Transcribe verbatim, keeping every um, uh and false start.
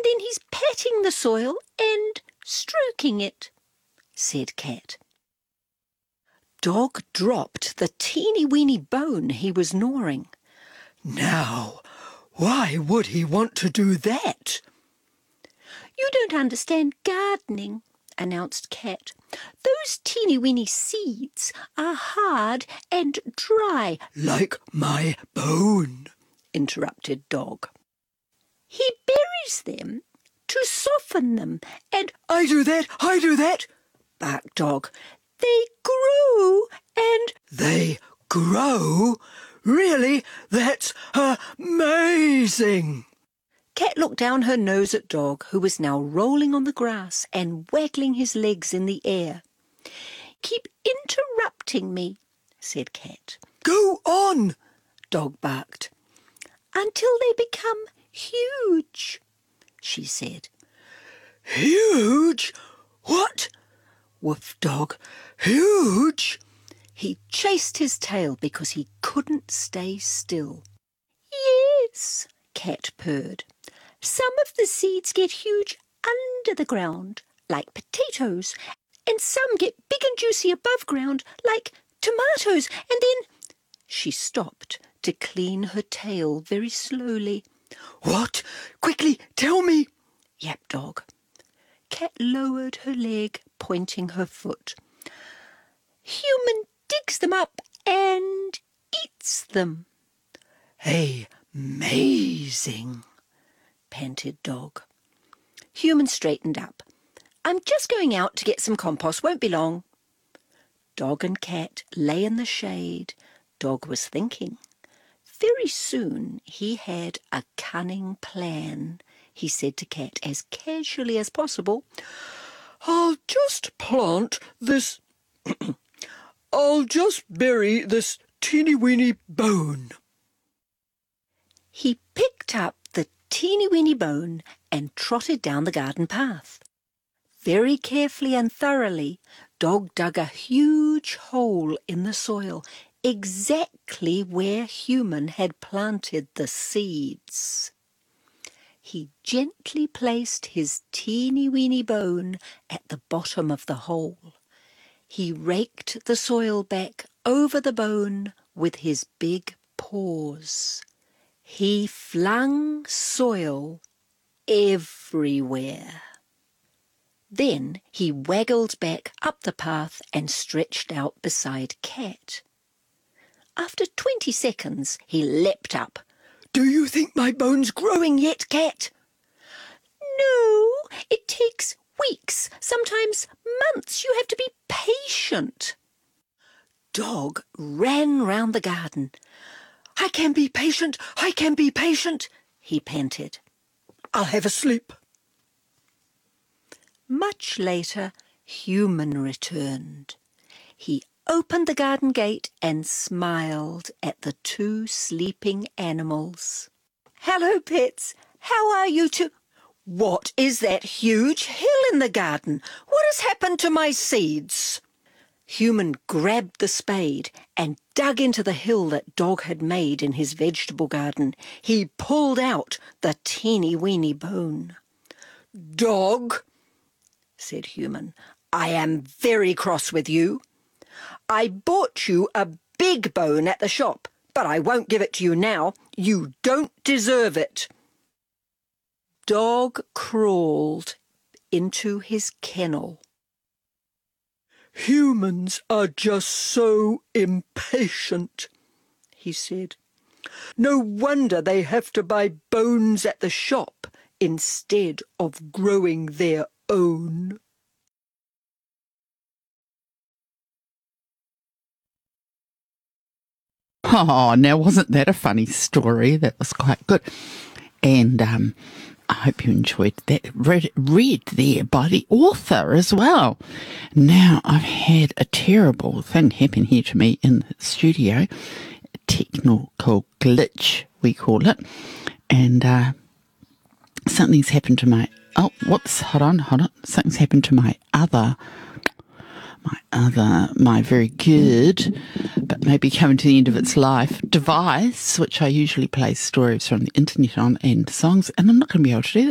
and then he's patting the soil and stroking it," said Cat. Dog dropped the teeny-weeny bone he was gnawing. "Now, why would he want to do that?" "You don't understand gardening," announced Cat. "Those teeny-weeny seeds are hard and dry." "Like my bone," interrupted Dog. "He buries them to soften them and—" "I do that, I do that," barked Dog. "They grow and—" "They grow? Really? That's amazing!" Cat looked down her nose at Dog, who was now rolling on the grass and waggling his legs in the air. "Keep interrupting me," said Cat. "Go on," Dog barked. "Until they become huge," she said. "Huge? What?" woofed Dog. "Huge?" He chased his tail because he couldn't stay still. "Yes," Cat purred. "Some of the seeds get huge under the ground, like potatoes, and some get big and juicy above ground, like tomatoes, and then—" She stopped to clean her tail very slowly. "What? Quickly, tell me," yapped Dog. Cat lowered her leg, pointing her foot. "Human digs them up and eats them." "Amazing," panted Dog. Human straightened up. "I'm just going out to get some compost, won't be long." Dog and Cat lay in the shade. Dog was thinking. Very soon he had a cunning plan. He said to Cat as casually as possible, "I'll just plant this... I'll just bury this teeny-weeny bone." He picked up the teeny-weeny bone and trotted down the garden path. Very carefully and thoroughly, Dog dug a huge hole in the soil, exactly where Human had planted the seeds. He gently placed his teeny-weeny bone at the bottom of the hole. He raked the soil back over the bone with his big paws. He flung soil everywhere. Then he waggled back up the path and stretched out beside Cat. After twenty seconds, he leapt up. "Do you think my bone's growing yet, Cat?" "No, it takes weeks, sometimes months. You have to be patient." Dog ran round the garden. "I can be patient, I can be patient," he panted. "I'll have a sleep." Much later, Human returned. He opened the garden gate and smiled at the two sleeping animals. "Hello, pets. How are you two—" "What is that huge hill in the garden? What has happened to my seeds?" Human grabbed the spade and dug into the hill that Dog had made in his vegetable garden. He pulled out the teeny-weeny bone. "Dog," said Human, "I am very cross with you. I bought you a big bone at the shop, but I won't give it to you now. You don't deserve it." Dog crawled into his kennel. "Humans are just so impatient," he said. "No wonder they have to buy bones at the shop instead of growing their own." Oh, now wasn't that a funny story? That was quite good. And um, I hope you enjoyed that. Read, read there by the author as well. Now, I've had a terrible thing happen here to me in the studio. A technical glitch, we call it. And uh, something's happened to my... Oh, whoops, hold on, hold on. Something's happened to my other... my other, my very good, but maybe coming to the end of its life, device, which I usually play stories from the internet on and songs, and I'm not going to be able to do that.